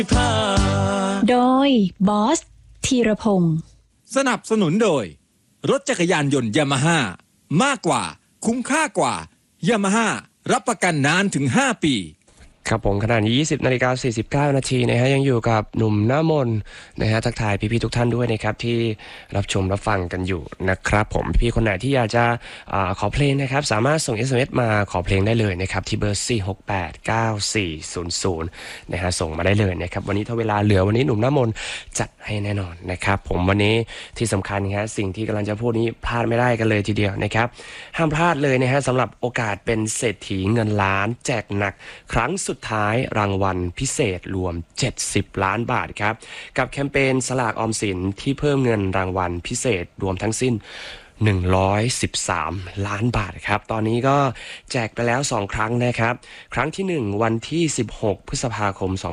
โดยบอสธีรพงศ์สนับสนุนโดยรถจักรยานยนต์ยามาฮ่ามากกว่าคุ้มค่ากว่ายามาฮ่ารับประกันนานถึง5 ปีครับผมขณะนี้ 20:49 นาทีนะฮะยังอยู่กับหนุ่มหน้ามนนะฮะทักทายพี่ๆทุกท่านด้วยนะครับที่รับชมรับฟังกันอยู่นะครับผมพี่คนไหนที่อยากจะขอเพลงนะครับสามารถส่ง SMS มาขอเพลงได้เลยนะครับที่เบอร์ 4689400 นะฮะส่งมาได้เลยนะครับวันนี้ถ้าเวลาเหลือวันนี้หนุ่มหน้ามนจัดให้แน่นอนนะครับผมวันนี้ที่สำคัญครับสิ่งที่กำลังจะพูดนี้พลาดไม่ได้กันเลยทีเดียวนะครับห้ามพลาดเลยนะฮะสำหรับโอกาสเป็นเศรษฐีเงินล้านแจกหนักครั้งสุดท้ายรางวัลพิเศษรวม70 ล้านบาทครับกับแคมเปญสลากออมสินที่เพิ่มเงินรางวัลพิเศษรวมทั้งสิ้น113 ล้านบาทครับตอนนี้ก็แจกไปแล้ว2 ครั้งนะครับครั้งที่1วันที่16 พฤษภาคม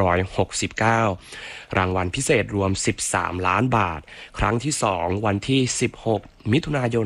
2569รางวัลพิเศษรวม13 ล้านบาทครั้งที่2วันที่16 มิถุนายน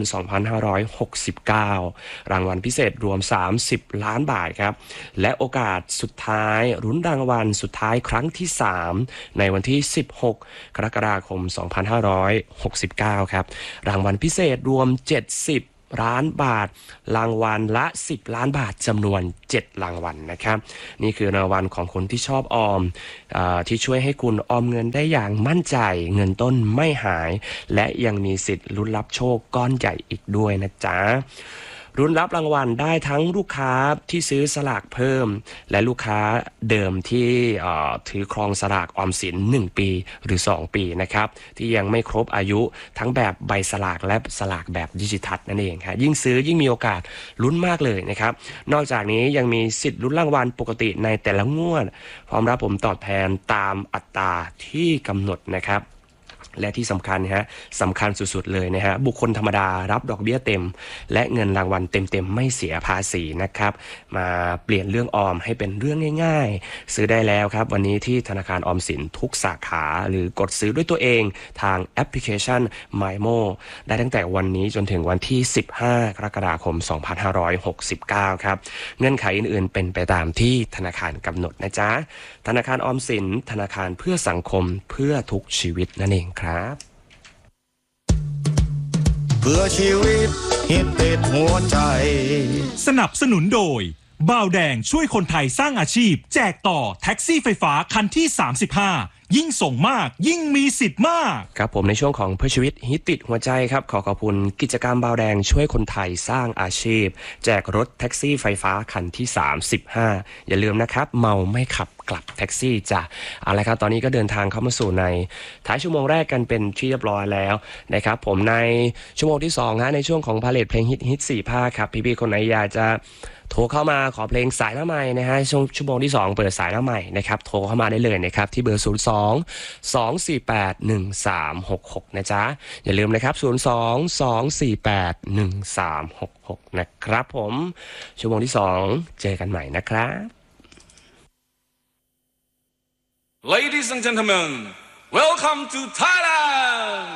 2569รางวัลพิเศษรวม30 ล้านบาทครับและโอกาสสุดท้ายลุ้นรางวัลสุดท้ายครั้งที่3ในวันที่16 กรกฎาคม 2569ครับรางวัลพิเศษรวม70 ล้านบาทรางวัลละ10 ล้านบาทจำนวน7 รางวัลนะครับนี่คือรางวัลของคนที่ชอบออมที่ช่วยให้คุณออมเงินได้อย่างมั่นใจเงินต้นไม่หายและยังมีสิทธิ์ลุ้นรับโชคก้อนใหญ่อีกด้วยนะจ๊ะรุ้นรับรางวัลได้ทั้งลูกค้าที่ซื้อสลากเพิ่มและลูกค้าเดิมที่ถือครองสลากออมสิน1 ปีหรือ2 ปีนะครับที่ยังไม่ครบอายุทั้งแบบใบสลากและสลากแบบดิจิทัลนั่นเองครับยิ่งซื้อยิ่งมีโอกาสลุ้นมากเลยนะครับนอกจากนี้ยังมีสิทธิ์ลุ้นรางวัลปกติในแต่ละงวดพร้อมรับผลตอบแทนตามอัตราที่กำหนดนะครับและที่สำคัญสำคัญสุดๆเลยนะฮะบุคคลธรรมดารับดอกเบี้ยเต็มและเงินรางวัลเต็มๆไม่เสียภาษีนะครับมาเปลี่ยนเรื่องออมให้เป็นเรื่องง่ายๆซื้อได้แล้วครับวันนี้ที่ธนาคารออมสินทุกสาขาหรือกดซื้อด้วยตัวเองทางแอปพลิเคชัน MyMo ได้ตั้งแต่วันนี้จนถึงวันที่15 กรกฎาคม 2569ครับเงื่อนไขอื่นๆเป็นไปตามที่ธนาคารกำหนดนะจ๊ะธนาคารออมสินธนาคารเพื่อสังคมเพื่อทุกชีวิตนั่นเองครับเพื่อชีวิตฮิตติดหัวใจสนับสนุนโดยบ่าวแดงช่วยคนไทยสร้างอาชีพแจกต่อแท็กซี่ไฟฟ้าคันที่35ยิ่งส่งมากยิ่งมีสิทธิ์มากครับผมในช่วงของเพื่อชีวิตฮิตติดหัวใจครับขอบคุณกิจกรรมบ่าวแดงช่วยคนไทยสร้างอาชีพแจกรถแท็กซี่ไฟฟ้าคันที่35อย่าลืมนะครับเมาไม่ขับกลับแท็กซี่จ้ะเอาละครับตอนนี้ก็เดินทางเข้ามาสู่ในท้ายชั่วโมงแรกกันเป็นที่เรียบร้อยแล้วนะครับผมในชั่วโมงที่2ในช่วงของพาเลทเพลงฮิต4 ภาคครับพี่ๆคนไหนอยากจะโทรเข้ามาขอเพลงสายหน้าใหม่นะฮะชั่วโมงที่2เปิดสายหน้าใหม่นะครับโทรเข้ามาได้เลยนะครับที่เบอร์02-248-1366นะจ๊ะอย่าลืมนะครับ02-248-1366นะครับผมชั่วโมงที่2เจอกันใหม่นะครับ Ladies and gentlemen, welcome to Thailand!